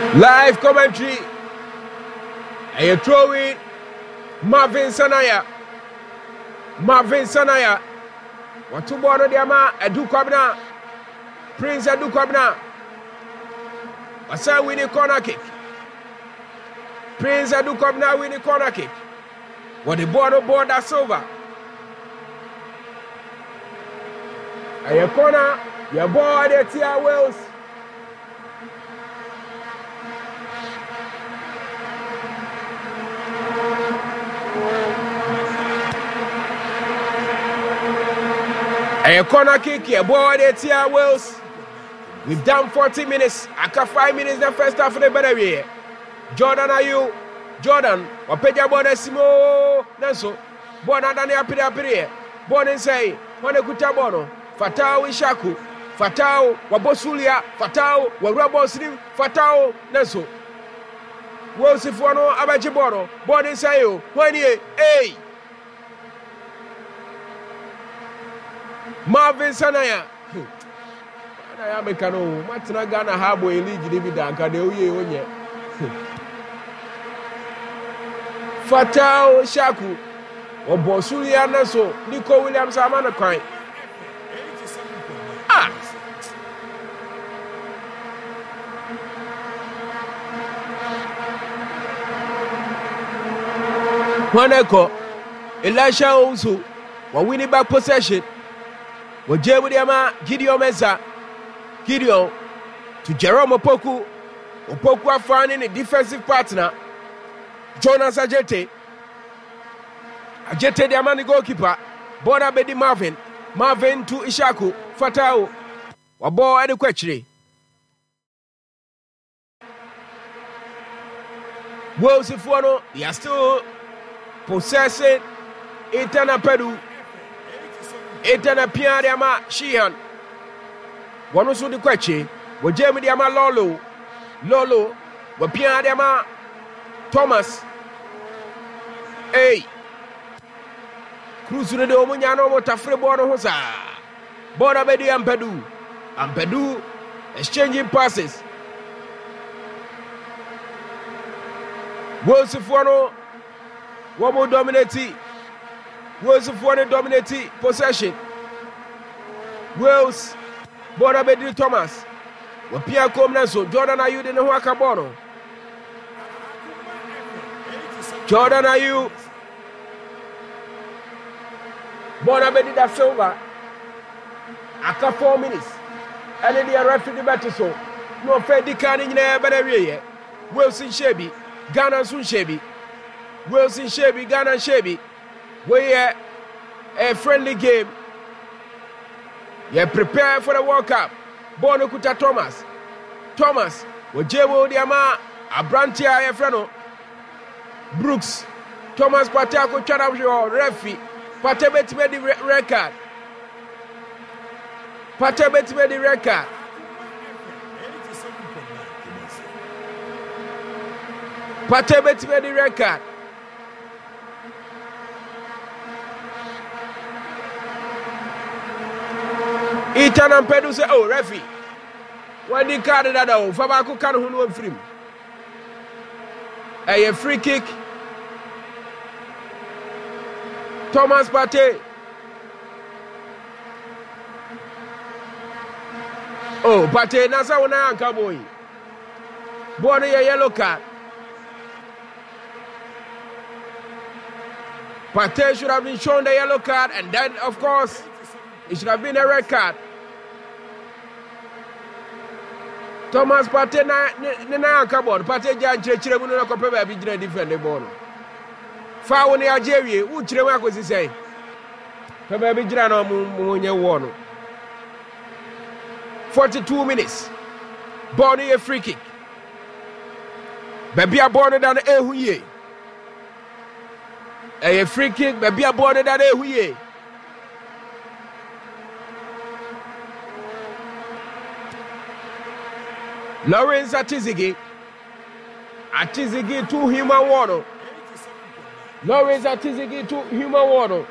Live commentary. And you throw it. Marvin Sanaya. What to born on the ama? Edu Kwabna. Prince Edu Kwabna. What's that winning corner kick? Prince Edu Kwabna winning corner kick. What the board that's over. And your corner, your board at Tia Wells. And your corner kick, your board at Tia Wells. We've done 40 minutes. After 5 minutes, the first half of the better way. Jordan, are you? Jordan, wapeja bwana simo nanso bwana ndani apire bwana nsai bwana kutabono Fatao Ishaku Fatao wabosulia Fatao waraboslim Fatao nanso wosifuano abajibono bwana nsai yo wani hey Marvin Sanaya ana ya mekano matina Ghana habo eligi dibida nkade uye onye Fatao Shaku Obosulia Naso Nico Williams Amana Kwan. Waneko Elisha also wa winning back possession. Wa Jewdiama Gideon Mensah Gideon to Jerome Opoku Afan in a defensive partner. Jonas Ajete the Amani goalkeeper. Bona Bedi Marvin to Ishaku Fatao Wabo Adequatri Wolves Ifuano. They are still possessing Etana Pedu Etana Piadiama Shihan Wanusu de Quechi Wajemi Diama Lolo Wapiadiama Thomas. Hey, Cruz de Omunyano, Tafre Bono Hosa, Bona Bedi Ampedu, exchanging passes. Wolsifuano, Womo dominati, Wolsifuano dominati, possession. Wales, Bona Bedi Thomas, Wapia Comnaso, Jordan Ayew in the Wakabono. Jordan Ayew Bona Bedi da Silva after 4 minutes and then the referee better so no fair dikani nyina better wie Wilson Shebi Ghana Sun Shebi Wilson Shebi Ghana Shebi we a friendly game you prepare for the World Cup Bono Kuta Thomas Wajemo Diama Abrantia Efreno Brooks Thomas Patako Charajo referee Patebet made the record. Patebet made the record. Patebet made the record. Ethan and Pedro say, oh, referee. When the card that out, Fabaku can who know free. A free kick. Thomas Partey. Oh, Partey nasa wana anka boy. Born a yellow card. Partey should have been shown the yellow card, and then, of course, it should have been a red card. Thomas Partey na anka boy. Partey jan chire munu na kope ba bi jina defend the ball. Foul in Algeria, who Chirema was saying? Pebe Girano Munya won. 42 minutes. Bonnie a free kick. Baby a born than a huye. A free kick, baby a born than a huye. Lawrence Atizigi to human water. Lawrence Atizigi to human water.